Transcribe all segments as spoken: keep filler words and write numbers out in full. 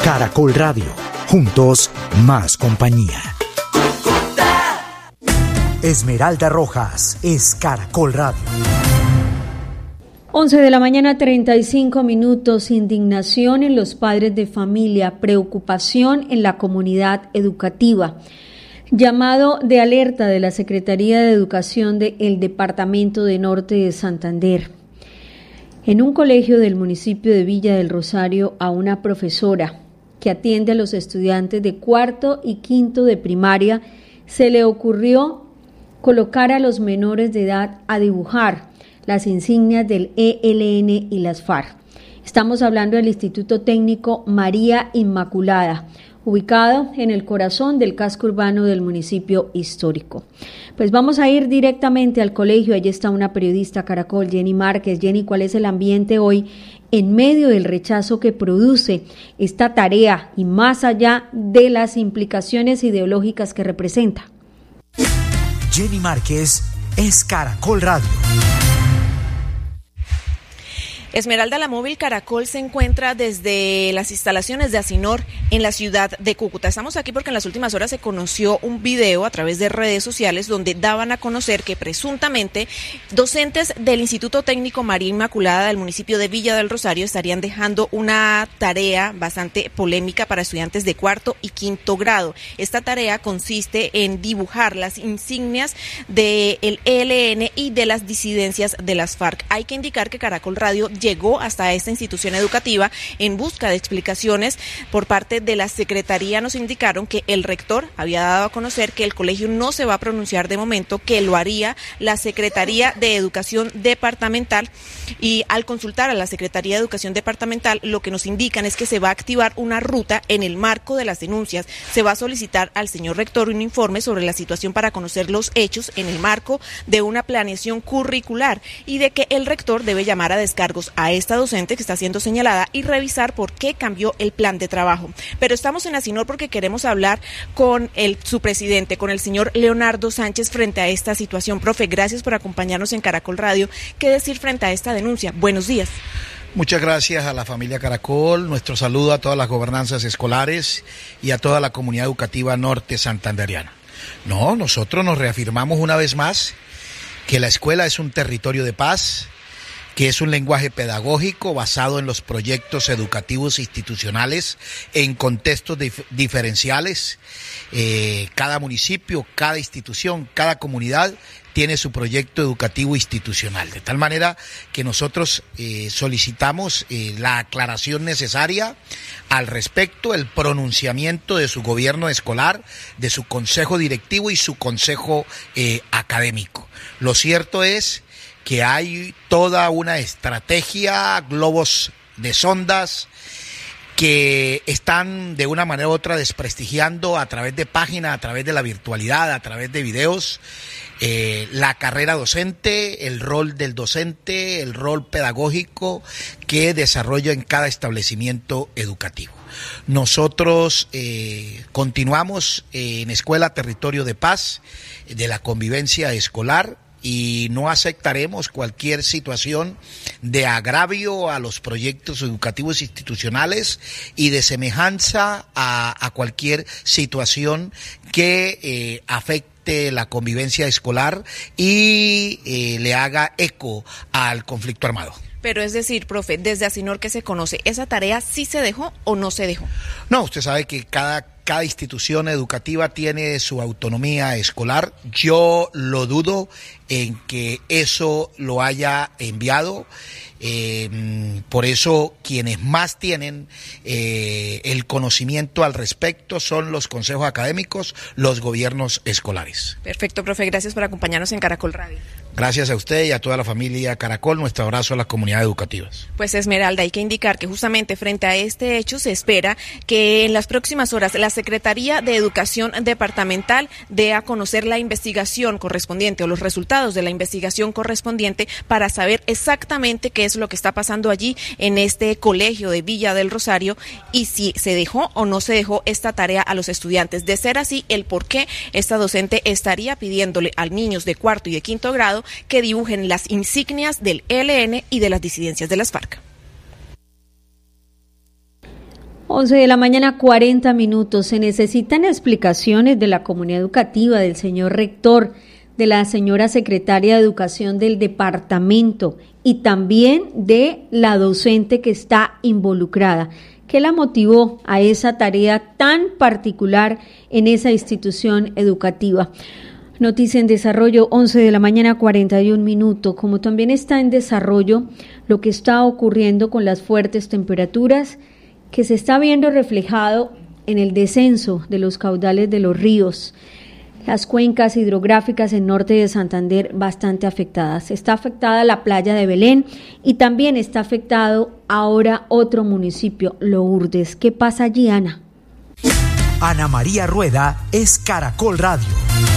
Caracol Radio. Juntos, más compañía. Esmeralda Rojas es Caracol Radio. once de la mañana, treinta y cinco minutos. Indignación en los padres de familia, preocupación en la comunidad educativa. Llamado de alerta de la Secretaría de Educación del Departamento de Norte de Santander. En un colegio del municipio de Villa del Rosario, a una profesora que atiende a los estudiantes de cuarto y quinto de primaria, se le ocurrió colocar a los menores de edad a dibujar las insignias del E L N y las FARC. Estamos hablando del Instituto Técnico María Inmaculada, ubicado en el corazón del casco urbano del municipio histórico. Pues vamos a ir directamente al colegio. Allí está una periodista Caracol, Jenny Márquez. Jenny, ¿cuál es el ambiente hoy en medio del rechazo que produce esta tarea y más allá de las implicaciones ideológicas que representa? Jenny Márquez es Caracol Radio. Esmeralda, la móvil Caracol se encuentra desde las instalaciones de Asinor en la ciudad de Cúcuta. Estamos aquí porque en las últimas horas se conoció un video a través de redes sociales donde daban a conocer que presuntamente docentes del Instituto Técnico María Inmaculada del municipio de Villa del Rosario estarían dejando una tarea bastante polémica para estudiantes de cuarto y quinto grado. Esta tarea consiste en dibujar las insignias del E L N y de las disidencias de las FARC. Hay que indicar que Caracol Radio llegó hasta esta institución educativa en busca de explicaciones por parte de la Secretaría. Nos indicaron que el rector había dado a conocer que el colegio no se va a pronunciar de momento, que lo haría la Secretaría de Educación Departamental, y al consultar a la Secretaría de Educación Departamental lo que nos indican es que se va a activar una ruta en el marco de las denuncias. Se va a solicitar al señor rector un informe sobre la situación para conocer los hechos en el marco de una planeación curricular y de que el rector debe llamar a descargos a esta docente que está siendo señalada y revisar por qué cambió el plan de trabajo. Pero estamos en Asinor porque queremos hablar con el, su presidente, con el señor Leonardo Sánchez, frente a esta situación. Profe, gracias por acompañarnos en Caracol Radio. ¿Qué decir frente a esta denuncia? Buenos días. Muchas gracias a la familia Caracol, nuestro saludo a todas las gobernanzas escolares y a toda la comunidad educativa norte santanderiana. No, nosotros nos reafirmamos una vez más que la escuela es un territorio de paz, que es un lenguaje pedagógico basado en los proyectos educativos institucionales en contextos dif- diferenciales. Eh, cada municipio, cada institución, cada comunidad tiene su proyecto educativo institucional, de tal manera que nosotros eh, solicitamos eh, la aclaración necesaria al respecto, el pronunciamiento de su gobierno escolar, de su consejo directivo y su consejo eh, académico. Lo cierto es que hay toda una estrategia, globos de sondas, que están de una manera u otra desprestigiando a través de páginas, a través de la virtualidad, a través de videos, eh, la carrera docente, el rol del docente, el rol pedagógico que desarrolla en cada establecimiento educativo. Nosotros eh, continuamos en Escuela Territorio de Paz, de la convivencia escolar, y no aceptaremos cualquier situación de agravio a los proyectos educativos institucionales y de semejanza a, a cualquier situación que eh, afecte la convivencia escolar y eh, le haga eco al conflicto armado. Pero es decir, profe, desde Asinor que se conoce, ¿esa tarea sí se dejó o no se dejó? No, usted sabe que cada, cada institución educativa tiene su autonomía escolar. Yo lo dudo en que eso lo haya enviado. Eh, por eso quienes más tienen eh, el conocimiento al respecto son los consejos académicos, los gobiernos escolares. Perfecto, profe, gracias por acompañarnos en Caracol Radio. Gracias a usted y a toda la familia Caracol, nuestro abrazo a las comunidades educativas. Pues Esmeralda, hay que indicar que justamente frente a este hecho se espera que en las próximas horas la Secretaría de Educación Departamental dé a conocer la investigación correspondiente o los resultados de la investigación correspondiente para saber exactamente qué es lo que está pasando allí en este colegio de Villa del Rosario y si se dejó o no se dejó esta tarea a los estudiantes. De ser así, el por qué esta docente estaría pidiéndole a niños de cuarto y de quinto grado que dibujen las insignias del E L N y de las disidencias de las FARC. once de la mañana, cuarenta minutos. Se necesitan explicaciones de la comunidad educativa, del señor rector, de la señora secretaria de Educación del departamento y también de la docente que está involucrada. ¿Qué la motivó a esa tarea tan particular en esa institución educativa? Noticia en desarrollo, once de la mañana, cuarenta y un minutos. Como también está en desarrollo lo que está ocurriendo con las fuertes temperaturas que se está viendo reflejado en el descenso de los caudales de los ríos. Las cuencas hidrográficas en norte de Santander bastante afectadas. Está afectada la playa de Belén y también está afectado ahora otro municipio, Lourdes. ¿Qué pasa allí, Ana? Ana María Rueda es Caracol Radio.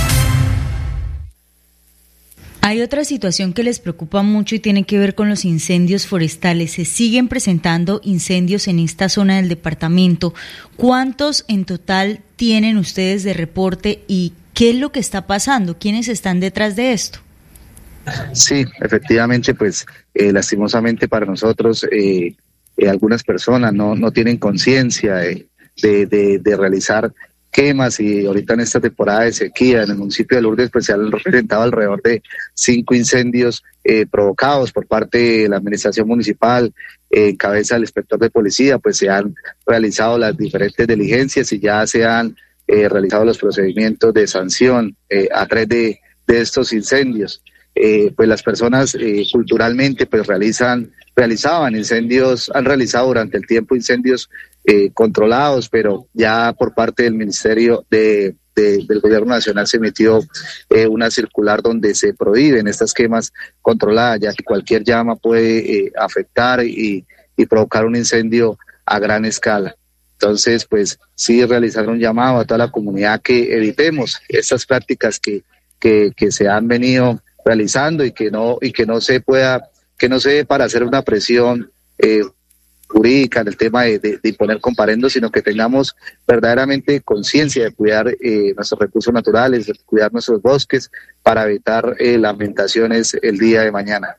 Hay otra situación que les preocupa mucho y tiene que ver con los incendios forestales. Se siguen presentando incendios en esta zona del departamento. ¿Cuántos en total tienen ustedes de reporte y qué es lo que está pasando? ¿Quiénes están detrás de esto? Sí, efectivamente, pues eh, lastimosamente para nosotros eh, eh, algunas personas no, no tienen conciencia de, de, de, de realizar quemas, y ahorita en esta temporada de sequía en el municipio de Lourdes pues se han presentado alrededor de cinco incendios eh, provocados por parte de la administración municipal, eh, en cabeza del inspector de policía. Pues se han realizado las diferentes diligencias y ya se han eh, realizado los procedimientos de sanción eh, a través de, de estos incendios. Eh, pues las personas eh, culturalmente pues realizan realizaban incendios, han realizado durante el tiempo incendios eh, controlados, pero ya por parte del Ministerio de, de, del Gobierno Nacional se emitió eh, una circular donde se prohíben estas quemas controladas, ya que cualquier llama puede eh, afectar y, y provocar un incendio a gran escala. Entonces, pues sí realizar un llamado a toda la comunidad que evitemos estas prácticas que, que, que se han venido realizando y que no y que no se pueda que no se dé para hacer una presión eh, jurídica en el tema de, de, de imponer comparendos, sino que tengamos verdaderamente conciencia de cuidar eh, nuestros recursos naturales, de cuidar nuestros bosques para evitar eh, lamentaciones el día de mañana.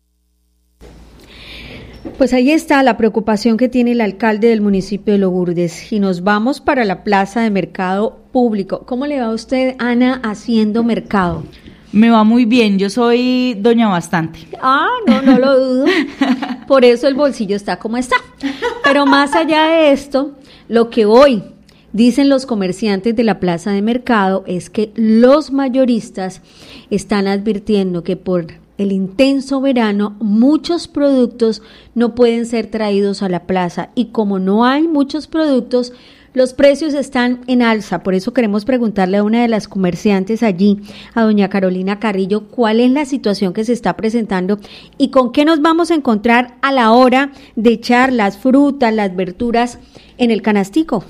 Pues ahí está la preocupación que tiene el alcalde del municipio de Lourdes. Y nos vamos para la plaza de mercado público. ¿Cómo le va a usted, Ana, haciendo mercado? Me va muy bien, yo soy doña bastante. Ah, no, no lo dudo. Por eso el bolsillo está como está. Pero más allá de esto, lo que hoy dicen los comerciantes de la plaza de mercado es que los mayoristas están advirtiendo que por el intenso verano muchos productos no pueden ser traídos a la plaza, y como no hay muchos productos, los precios están en alza. Por eso queremos preguntarle a una de las comerciantes allí, a doña Carolina Carrillo, cuál es la situación que se está presentando y con qué nos vamos a encontrar a la hora de echar las frutas, las verduras en el canastico.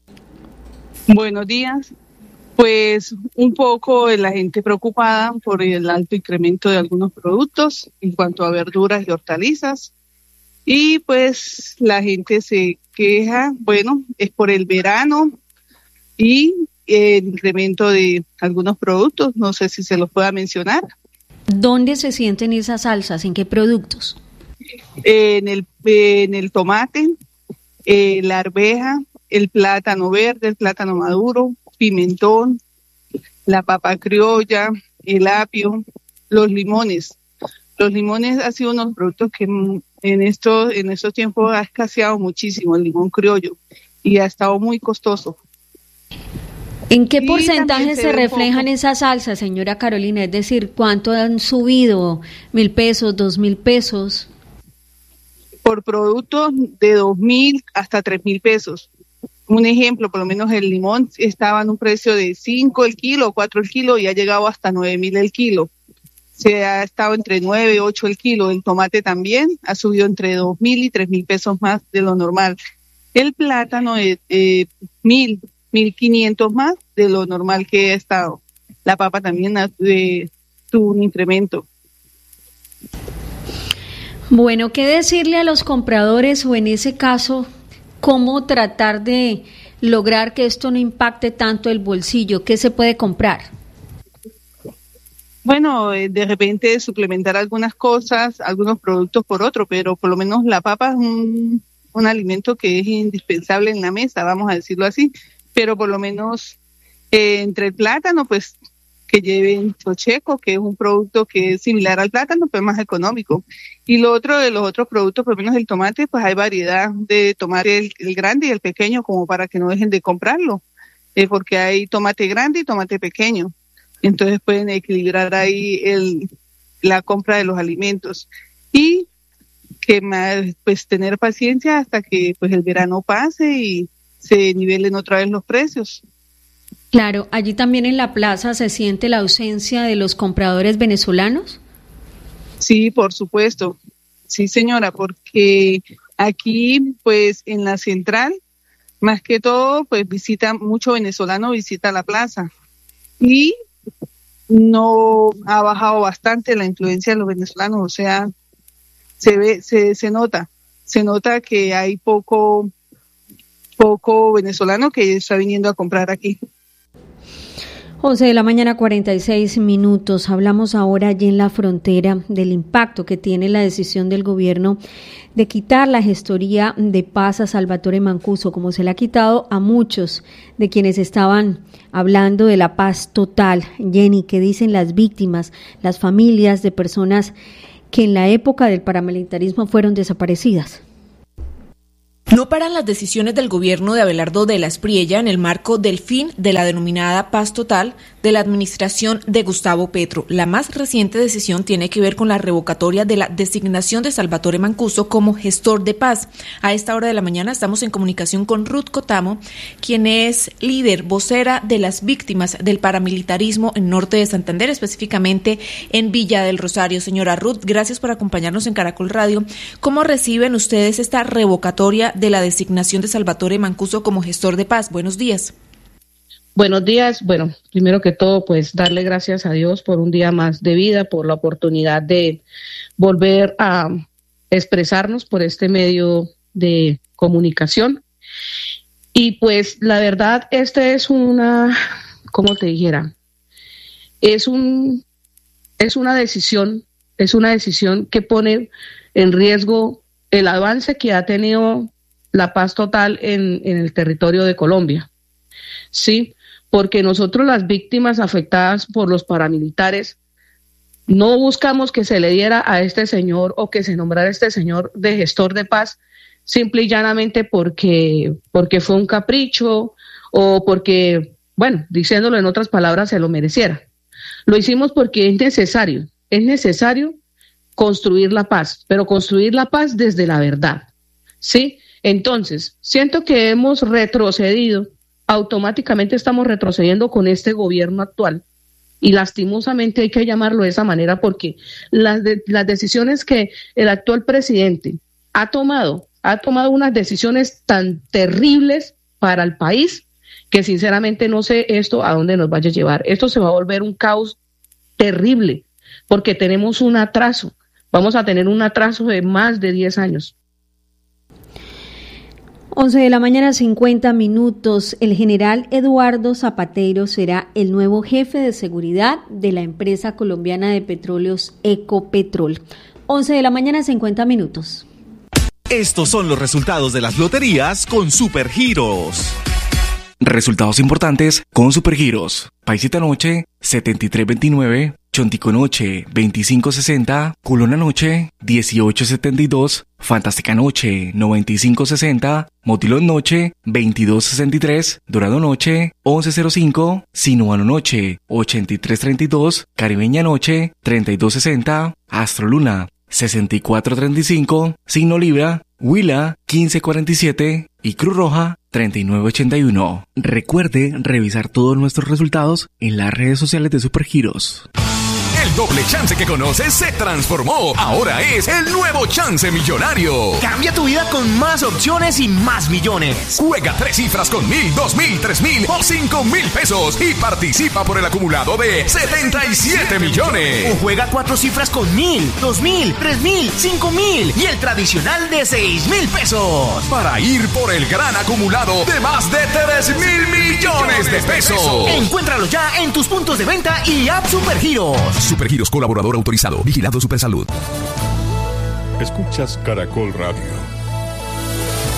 Buenos días. Pues un poco la gente preocupada por el alto incremento de algunos productos en cuanto a verduras y hortalizas. Y pues la gente se queja, bueno, es por el verano y el incremento de algunos productos, no sé si se los pueda mencionar. ¿Dónde se sienten esas alzas? ¿En qué productos? En el, en el tomate, eh, la arveja, el plátano verde, el plátano maduro, pimentón, la papa criolla, el apio, los limones. Los limones han sido unos productos que en estos, en estos tiempos ha escaseado muchísimo, el limón criollo, y ha estado muy costoso. ¿En qué porcentaje se, se reflejan esas alzas, señora Carolina? Es decir, ¿cuánto han subido? ¿Mil pesos, dos mil pesos? Por productos de dos mil hasta tres mil pesos. Un ejemplo, por lo menos el limón estaba en un precio de cinco el kilo, cuatro el kilo, y ha llegado hasta nueve mil el kilo. Se ha estado entre nueve, ocho el kilo. El tomate también ha subido entre dos mil y tres mil pesos más de lo normal. El plátano es eh, mil, mil quinientos más de lo normal que ha estado. La papa también ha, eh, tuvo un incremento. Bueno, ¿qué decirle a los compradores, o en ese caso, cómo tratar de lograr que esto no impacte tanto el bolsillo? ¿Qué se puede comprar? Bueno, eh, de repente suplementar algunas cosas, algunos productos por otro, pero por lo menos la papa es un, un alimento que es indispensable en la mesa, vamos a decirlo así, pero por lo menos eh, entre el plátano, pues que lleven chocheco, que es un producto que es similar al plátano, pero más económico. Y lo otro de los otros productos, por lo menos el tomate, pues hay variedad de tomate, el, el grande y el pequeño, como para que no dejen de comprarlo, eh, porque hay tomate grande y tomate pequeño. Entonces pueden equilibrar ahí el, la compra de los alimentos. Y que más, pues tener paciencia hasta que pues el verano pase y se nivelen otra vez los precios. Claro, allí también en la plaza se siente la ausencia de los compradores venezolanos. Sí, por supuesto. Sí, señora, porque aquí, pues, en la central, más que todo, pues, visita, mucho venezolano visita la plaza. Y no ha bajado bastante la influencia de los venezolanos, o sea, se ve, se, se nota, se nota que hay poco, poco venezolano que está viniendo a comprar aquí. once de la mañana, cuarenta y seis minutos. Hablamos ahora allí en la frontera del impacto que tiene la decisión del gobierno de quitar la gestoría de paz a Salvatore Mancuso, como se le ha quitado a muchos de quienes estaban hablando de la paz total. Jenny, ¿qué dicen las víctimas, las familias de personas que en la época del paramilitarismo fueron desaparecidas? No paran las decisiones del gobierno de Abelardo de la Espriella en el marco del fin de la denominada paz total de la administración de Gustavo Petro. La más reciente decisión tiene que ver con la revocatoria de la designación de Salvatore Mancuso como gestor de paz. A esta hora de la mañana estamos en comunicación con Ruth Cotamo, quien es líder, vocera de las víctimas del paramilitarismo en norte de Santander, específicamente en Villa del Rosario. Señora Ruth, gracias por acompañarnos en Caracol Radio. ¿Cómo reciben ustedes esta revocatoria de la designación de Salvatore Mancuso como gestor de paz? Buenos días. Buenos días. Bueno, primero que todo, pues darle gracias a Dios por un día más de vida, por la oportunidad de volver a expresarnos por este medio de comunicación. Y pues la verdad, esta es una, ¿cómo te dijera? Es un, es una decisión, es una decisión que pone en riesgo el avance que ha tenido la paz total en, en el territorio de Colombia, ¿sí? Porque nosotros, las víctimas afectadas por los paramilitares, no buscamos que se le diera a este señor o que se nombrara a este señor de gestor de paz simple y llanamente porque, porque fue un capricho o porque, bueno, diciéndolo en otras palabras, se lo mereciera. Lo hicimos porque es necesario, es necesario construir la paz, pero construir la paz desde la verdad, ¿sí? Entonces, siento que hemos retrocedido, automáticamente estamos retrocediendo con este gobierno actual y lastimosamente hay que llamarlo de esa manera porque las, de, las decisiones que el actual presidente ha tomado, ha tomado unas decisiones tan terribles para el país que sinceramente no sé esto a dónde nos vaya a llevar. Esto se va a volver un caos terrible porque tenemos un atraso, vamos a tener un atraso de más de diez años. once de la mañana, cincuenta minutos. El general Eduardo Zapatero será el nuevo jefe de seguridad de la empresa colombiana de petróleos Ecopetrol. once de la mañana, cincuenta minutos. Estos son los resultados de las loterías con Supergiros. Resultados importantes con Supergiros. Paisita Noche, setenta y tres veintinueve. Chontico Noche, veinticinco sesenta, Culona Noche, dieciocho setenta y dos, Fantástica Noche, noventa y cinco sesenta, Motilón Noche, veintidós sesenta y tres, Dorado Noche, once cero cinco, Sinuano Noche, ochenta y tres treinta y dos, Caribeña Noche, treinta y dos sesenta, Astro Luna, sesenta y cuatro treinta y cinco, Signo Libra, Huila, quince cuarenta y siete y Cruz Roja, treinta y nueve ochenta y uno. Recuerde revisar todos nuestros resultados en las redes sociales de Supergiros. El doble chance que conoces se transformó. Ahora es el nuevo chance millonario. Cambia tu vida con más opciones y más millones. Juega tres cifras con mil, dos mil, tres mil o cinco mil pesos y participa por el acumulado de setenta y siete millones. O juega cuatro cifras con mil, dos mil, tres mil, cinco mil y el tradicional de seis mil pesos. Para ir por el gran acumulado de más de tres mil millones de pesos. Encuéntralo ya en tus puntos de venta y app Supergiros. Supergiros, colaborador autorizado, vigilado Supersalud. Escuchas Caracol Radio.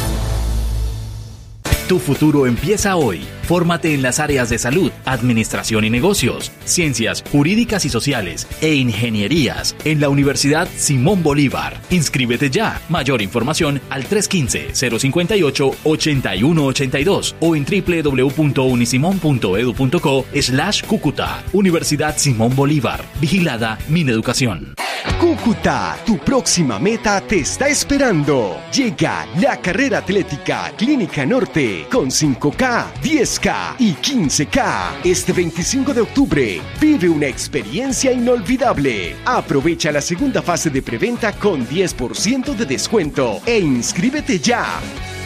Tu futuro empieza hoy. Fórmate en las áreas de salud, administración y negocios, ciencias jurídicas y sociales e ingenierías en la Universidad Simón Bolívar. Inscríbete ya. Mayor información al tres uno cinco, cero cinco ocho, ocho uno ocho dos o en doble u doble u doble u punto unisimón punto edu punto co slash Cúcuta. Universidad Simón Bolívar. Vigilada Mineducación. Cúcuta, tu próxima meta te está esperando. Llega la carrera atlética Clínica Norte con cinco K, diez K y quince K. Este veinticinco de octubre vive una experiencia inolvidable. Aprovecha la segunda fase de preventa con diez por ciento de descuento e inscríbete ya.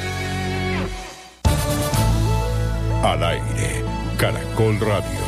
Al aire, Caracol Radio.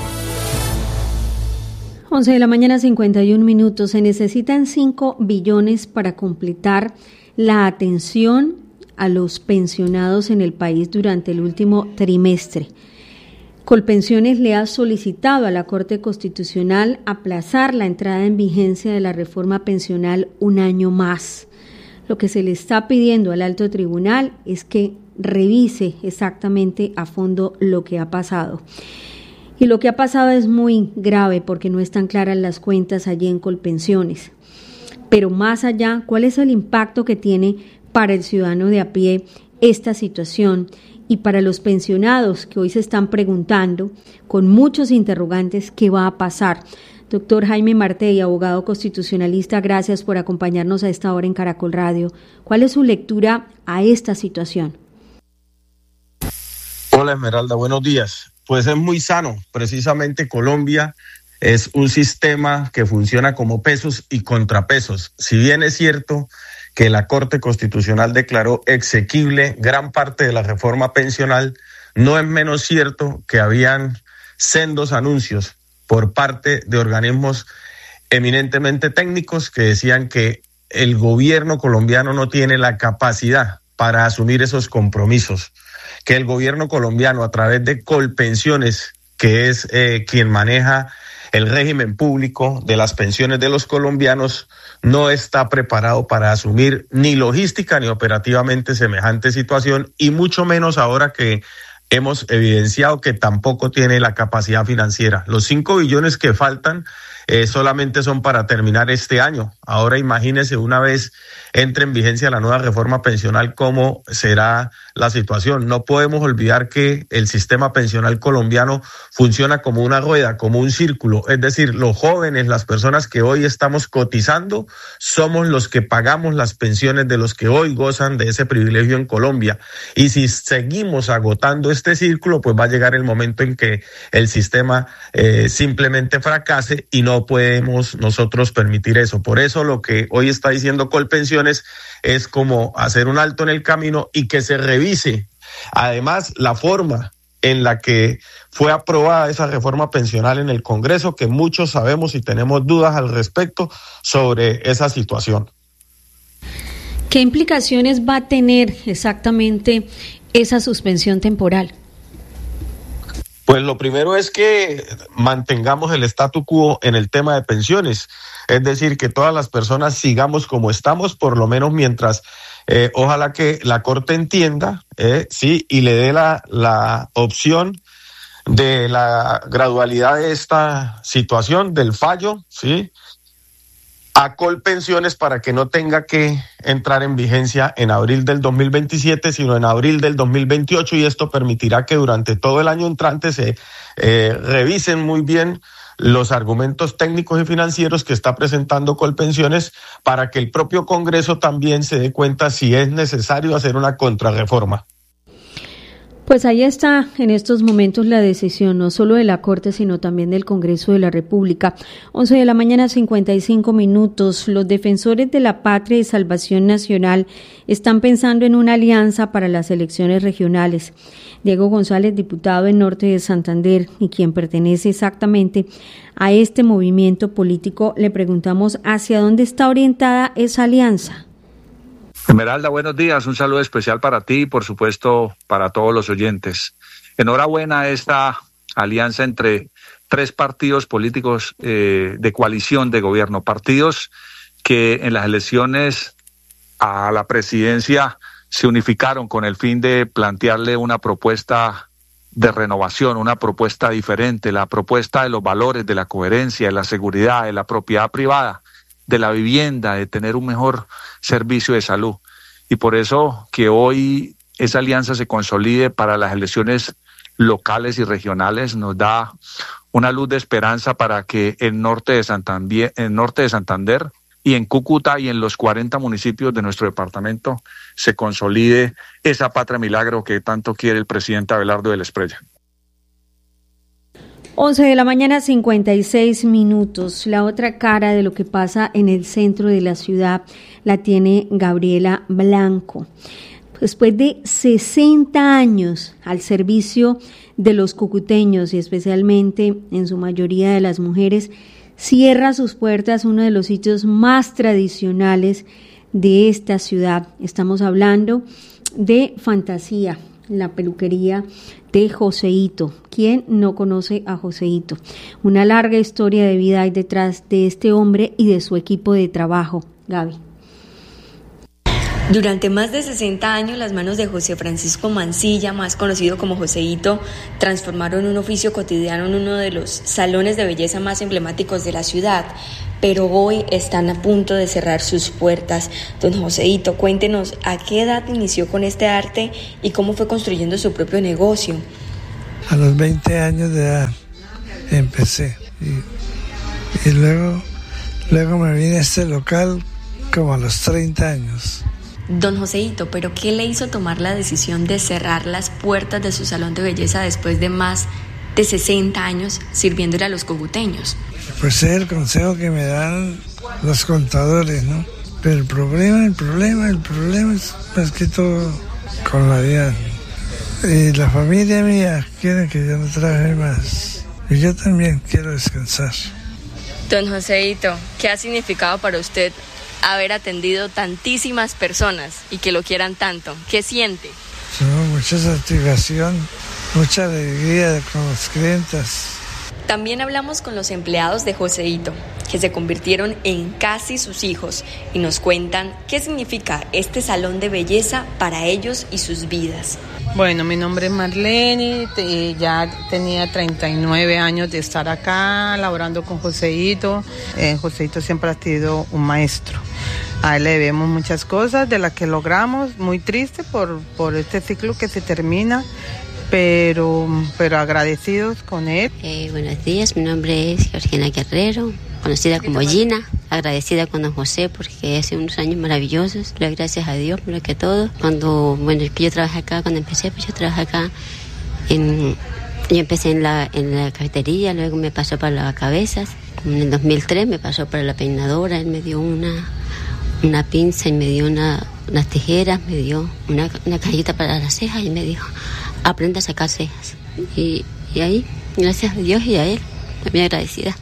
once de la mañana, cincuenta y un minutos. Se necesitan cinco billones para completar la atención a los pensionados en el país durante el último trimestre. Colpensiones le ha solicitado a la Corte Constitucional aplazar la entrada en vigencia de la reforma pensional un año más. Lo que se le está pidiendo al alto tribunal es que revise exactamente a fondo lo que ha pasado. Y lo que ha pasado es muy grave porque no están claras las cuentas allí en Colpensiones. Pero más allá, ¿cuál es el impacto que tiene para el ciudadano de a pie esta situación? Y para los pensionados que hoy se están preguntando, con muchos interrogantes, ¿qué va a pasar? Doctor Jaime Martey, abogado constitucionalista, gracias por acompañarnos a esta hora en Caracol Radio. ¿Cuál es su lectura a esta situación? Hola Esmeralda, buenos días. Pues es muy sano. Precisamente Colombia es un sistema que funciona como pesos y contrapesos. Si bien es cierto que la Corte Constitucional declaró exequible gran parte de la reforma pensional, no es menos cierto que habían sendos anuncios por parte de organismos eminentemente técnicos que decían que el gobierno colombiano no tiene la capacidad para asumir esos compromisos, que el gobierno colombiano a través de Colpensiones, que es eh, quien maneja el régimen público de las pensiones de los colombianos, no está preparado para asumir ni logística ni operativamente semejante situación, y mucho menos ahora que hemos evidenciado que tampoco tiene la capacidad financiera. Los cinco billones que faltan eh, solamente son para terminar este año. Ahora imagínese, una vez entre en vigencia la nueva reforma pensional, cómo será la situación. No podemos olvidar que el sistema pensional colombiano funciona como una rueda, como un círculo. Es decir, los jóvenes, las personas que hoy estamos cotizando, somos los que pagamos las pensiones de los que hoy gozan de ese privilegio en Colombia. Y si seguimos agotando este círculo, pues va a llegar el momento en que el sistema eh, simplemente fracase y no podemos nosotros permitir eso. Por eso lo que hoy está diciendo Colpensiones es como hacer un alto en el camino y que se revise además la forma en la que fue aprobada esa reforma pensional en el Congreso, que muchos sabemos y tenemos dudas al respecto sobre esa situación. ¿Qué implicaciones va a tener exactamente esa suspensión temporal? Pues lo primero es que mantengamos el statu quo en el tema de pensiones, es decir, que todas las personas sigamos como estamos, por lo menos mientras, eh, ojalá que la Corte entienda, eh, sí, y le dé la, la opción de la gradualidad de esta situación, del fallo, sí, a Colpensiones, para que no tenga que entrar en vigencia en abril del dos mil veintisiete, sino en abril del dos mil veintiocho, y esto permitirá que durante todo el año entrante se eh, revisen muy bien los argumentos técnicos y financieros que está presentando Colpensiones, para que el propio Congreso también se dé cuenta si es necesario hacer una contrarreforma. Pues ahí está en estos momentos la decisión, no solo de la Corte, sino también del Congreso de la República. once de la mañana, cincuenta y cinco minutos. Los defensores de la patria y salvación nacional están pensando en una alianza para las elecciones regionales. Diego González, diputado en Norte de Santander y quien pertenece exactamente a este movimiento político, le preguntamos hacia dónde está orientada esa alianza. Esmeralda, buenos días. Un saludo especial para ti y, por supuesto, para todos los oyentes. Enhorabuena a esta alianza entre tres partidos políticos eh, de coalición de gobierno, partidos que en las elecciones a la presidencia se unificaron con el fin de plantearle una propuesta de renovación, una propuesta diferente, la propuesta de los valores, de la coherencia, de la seguridad, de la propiedad privada, de la vivienda, de tener un mejor servicio de salud. Y por eso que hoy esa alianza se consolide para las elecciones locales y regionales nos da una luz de esperanza para que el norte de Santander, el norte de Santander y en Cúcuta y en los cuarenta municipios de nuestro departamento se consolide esa patria milagro que tanto quiere el presidente Abelardo del Esprella. once de la mañana, cincuenta y seis minutos. La otra cara de lo que pasa en el centro de la ciudad la tiene Gabriela Blanco. Después de sesenta años al servicio de los cucuteños y especialmente en su mayoría de las mujeres, cierra sus puertas uno de los sitios más tradicionales de esta ciudad. Estamos hablando de Fantasía, la peluquería de Joseito. ¿Quién no conoce a Joseito? Una larga historia de vida hay detrás de este hombre y de su equipo de trabajo. Gaby. Durante más de sesenta años, las manos de José Francisco Mancilla, más conocido como Joseito, transformaron un oficio cotidiano en uno de los salones de belleza más emblemáticos de la ciudad, pero hoy están a punto de cerrar sus puertas. Don Joseito, cuéntenos a qué edad inició con este arte y cómo fue construyendo su propio negocio. A los veinte años de edad empecé y, y luego, luego me vine a este local como a los treinta años. Don Joseito, ¿pero qué le hizo tomar la decisión de cerrar las puertas de su salón de belleza después de más de sesenta años sirviéndole a los cocuteños? Pues es el consejo que me dan los contadores, ¿no? Pero el problema, el problema, el problema es más que todo con la vida. Y la familia mía quiere que yo no trabaje más. Y yo también quiero descansar. Don Joseito, ¿qué ha significado para usted haber atendido tantísimas personas y que lo quieran tanto? ¿Qué siente? No, mucha satisfacción, mucha alegría con los clientes. También hablamos con los empleados de Joseito, que se convirtieron en casi sus hijos y nos cuentan qué significa este salón de belleza para ellos y sus vidas. Bueno, mi nombre es Marlene, te, ya tenía treinta y nueve años de estar acá laborando con Joseito. Eh, Joseito siempre ha sido un maestro. A él le debemos muchas cosas de las que logramos, muy triste por, por este ciclo que se termina, pero, pero agradecidos con él. Eh, buenos días, mi nombre es Georgina Guerrero, conocida como Gina, agradecida con don José porque hace unos años maravillosos, le doy gracias a Dios por lo que todo. Cuando, bueno, yo trabajé acá, cuando empecé, pues yo trabajé acá, en, yo empecé en la, en la cafetería, luego me pasó para las cabezas, en el dos mil tres me pasó para la peinadora, él me dio una, una pinza y me dio una, unas tijeras, me dio una, una cajita para las cejas y me dijo, aprende a sacar cejas. Y, y ahí, gracias a Dios y a él, muy agradecida.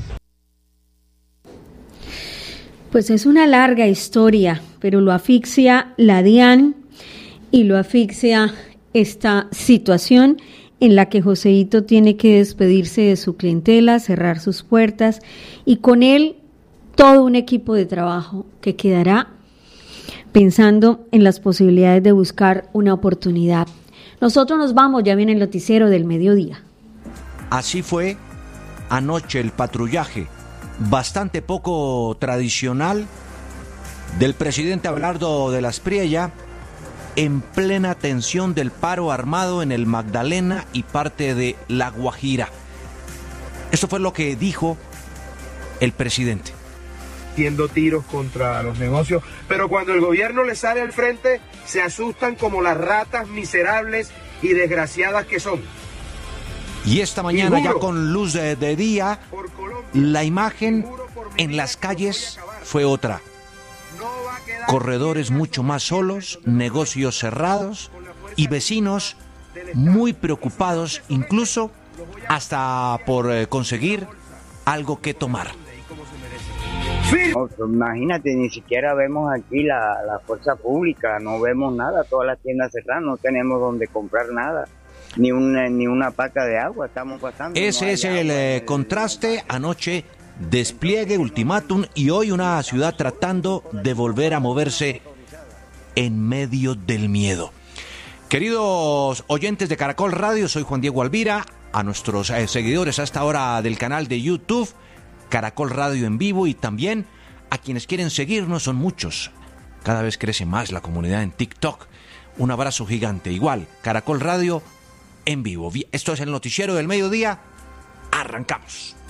Pues es una larga historia, pero lo asfixia la DIAN y lo asfixia esta situación en la que Joseito tiene que despedirse de su clientela, cerrar sus puertas y con él todo un equipo de trabajo que quedará pensando en las posibilidades de buscar una oportunidad. Nosotros nos vamos, ya viene el noticiero del mediodía. Así fue anoche el patrullaje, bastante poco tradicional, del presidente Abelardo del Esprella en plena tensión del paro armado en el Magdalena y parte de La Guajira. Esto fue lo que dijo el presidente. Haciendo tiros contra los negocios, pero cuando el gobierno les sale al frente, se asustan como las ratas miserables y desgraciadas que son. Y esta mañana, ya con luz de, de día, la imagen en las calles fue otra. Corredores mucho más solos, negocios cerrados y vecinos muy preocupados, incluso hasta por eh, conseguir algo que tomar. No, pues imagínate, ni siquiera vemos aquí la, la fuerza pública, no vemos nada, todas las tiendas cerradas, no tenemos donde comprar nada. Ni una, ni una paca de agua estamos pasando. Ese no es el eh, contraste. Anoche, despliegue, ultimátum, y hoy una ciudad tratando de volver a moverse en medio del miedo. Queridos oyentes de Caracol Radio, soy Juan Diego Alvira. A nuestros eh, seguidores a esta hora del canal de YouTube, Caracol Radio en vivo, y también a quienes quieren seguirnos, son muchos. Cada vez crece más la comunidad en TikTok. Un abrazo gigante. Igual, Caracol Radio en vivo. Esto es el noticiero del mediodía. Arrancamos.